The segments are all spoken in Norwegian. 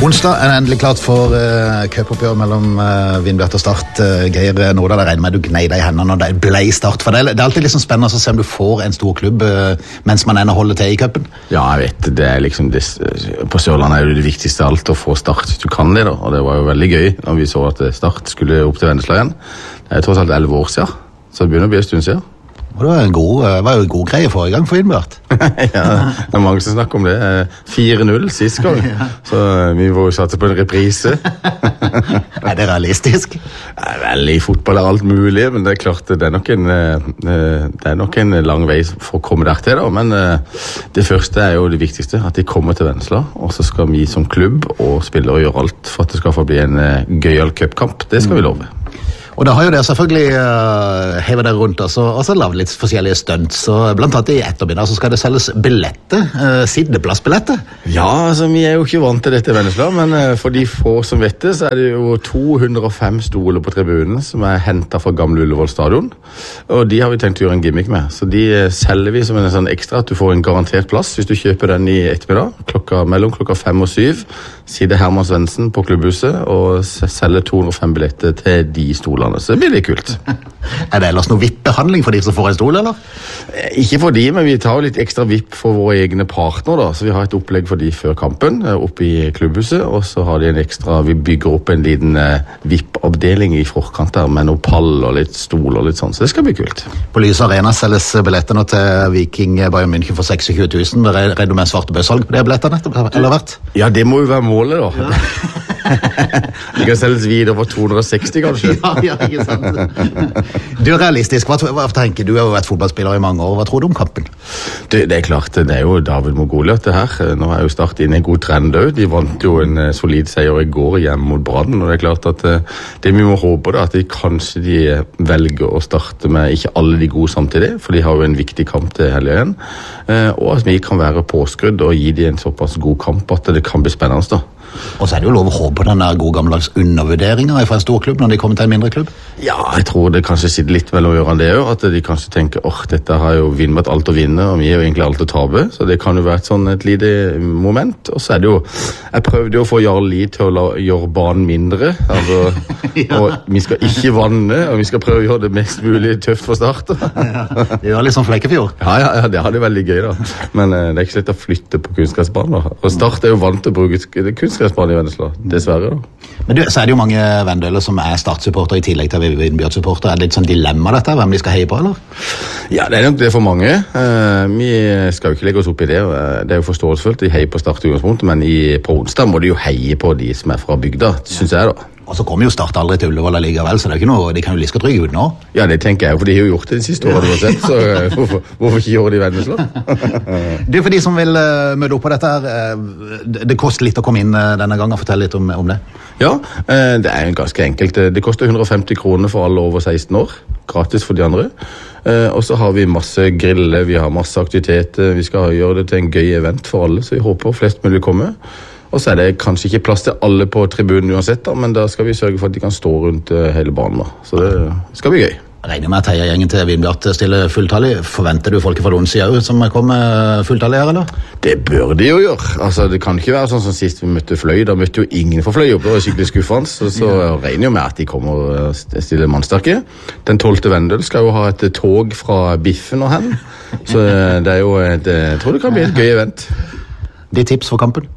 Onsdag det endelig klart for cupoppgjør mellom Vindbjart og Start. Geir Nordahl, jeg regner med du gnei deg i hendene når det ble Start. For det alltid liksom spennende å se om du får en stor klubb mens man ender holder til i cupen. Ja, jeg vet. Det liksom det, på Sørlandet det viktigste av alt å få Start hvis du kan det. Da. Og det var jo veldig gøy når vi så at Start skulle opp til Vennesla igjen. Det tross alt 11 år siden, så det begynner å bli en stund siden. Og det var jo en god greie forrige gang for Vindbjart. Ja, det mange som snakker om det. 4-0 sist gang, så vi må jo satse på en reprise. Det realistisk? Vel, i fotball alt mulig, men det klart, det nok en lang vei for å komme der til. Da. Men det første jo det viktigste, at de kommer til Vennesla, og så skal vi som klubb og spillere gjøre alt for at det skal få bli en gøyal cupkamp. Det skal vi love. Og da har jo dere selvfølgelig hevet dere rundt og så lavet litt forskjellige stunts. Og blant annet i ettermiddag så skal det selges billetter, siddeplassbilletter. Ja, altså vi jo ikke vant til dette i Vennesla, men for de få som vet det, så det jo 205 stoler på tribunen som hentet fra Gamle Ullevål stadion. Og de har vi tenkt å gjøre en gimmick med. Så de selger vi som en sånn ekstra at du får en garantert plass hvis du kjøper den i ettermiddag. Mellom klokka 5 og 7 sitter Herman Svendsen på klubbhuset og selger 205 billetter til de stolene. Så det blir litt kult. Det ellers noe VIP-behandling for de som får en stol, eller? Ikke for de, men vi tar jo litt ekstra VIP for våre egne partner da. Så vi har et opplegg for de før kampen oppe i klubbhuset, og så har de en ekstra, vi bygger opp en liten VIP-avdeling i forkant der med noe pall og litt stol og litt sånn, så det skal bli kult. På Lyse Arena selges billettene til Viking Bayern München for 26 000. Det redder med svarte bøssalg på de billettene, eller vært? Ja, det må jo være målet da. Ja. De kan selges videre for 260 kanskje. Ja, ikke sant. Du realistisk, hva tenker du? Du har jo vært fotballspiller i mange år, hva tror du om kampen? Det klart, det jo David mot Goliat det her. Nå har jo Start inn i en god trend også. De vant jo en solid seier i går hjemme mot Brann, og det klart at det vi må håpe da, at de velger å starte med ikke alle de gode samtidig, for de har jo en viktig kamp til helgen, og at vi kan være påskrudd og gi dem en såpass god kamp at det kan bli spennende da. Og så det jo lov å håpe på den der gode gammeldags undervurderingen fra en stor klubb når de kommer til en mindre klubb? Ja, jeg tror det kanskje sitter litt mellom ørene det jo, at de kanskje tenker, dette har jo Vindbjart alt å vinne, og vi jo egentlig alt å tape, så det kan jo være et lite moment. Og så det jo, jeg prøvde jo å få Jarl Lie til å gjøre banen mindre, altså, ja. Og vi skal ikke vanne, og vi skal prøve å gjøre det mest mulig tøft for Start. Ja, det var litt sånn Flekkefjord. Ja, det hadde veldig gøy da, men det ikke så lett å flytte på kunstgressbanen, og Start jo vant til å bruke kunstgressbanen i Vennesla, dessverre da. Men du, så det jo mange venndøler som Start-supporter i tillegg til Vindbjart-supporter. Det litt sånn dilemma dette, hvem de skal heie på, eller? Ja, det nok det for mange. Vi skal jo ikke legge oss opp i det. Det jo forståelsesfullt, de heier på Start i utgangspunktet, men på onsdag må de jo heie på de som fra bygda, synes jeg da. Og så kommer jo Start aldri til Ullevål likevel, så det ikke noe, de kan jo liske å trygge ut nå. Ja, det tenker jeg, for de har jo gjort det de siste årene uansett, så hvorfor ikke gjøre det i Vennesla? Du, for de som vil møte opp på dette her, det koster litt å komme inn denne gangen, fortell litt om det. Ja, det jo ganske enkelt. Det koster 150 kroner for alle over 16 år, gratis for de andre. Og så har vi masse griller, vi har masse aktiviteter, vi skal gjøre det til en gøy event for alle, så vi håper flest mulig kommer. Og så det kanskje ikke plass til alle på tribunen uansett, da, men da skal vi sørge for at de kan stå rundt hele banen. Da. Så det skal bli gøy. Jeg regner med at heiagjengen til Vindbjart stiller fulltallig. Forventer du folk fra Donsia som kommer fulltallig her, eller? Det bør de jo gjøre. Altså, det kan ikke være sånn som sist vi møtte Fløy. Da møtte jo ingen for Fløy opp. Det var skikkelig skuffende. Så regner jo med at de kommer og stiller mannsterke. Den 12. Vendel skal jo ha et tog fra Biffen og hen. Så det jo jeg tror det kan bli et gøy event. De tips for kampen?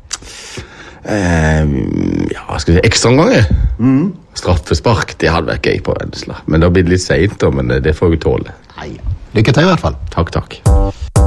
Ja, skal vi si ekstraomganger? Straffespark, det hadde vært gøy på Vennesla. Men det har blitt litt sent, men det får vi tåle. Lykke til i hvert fall. Takk.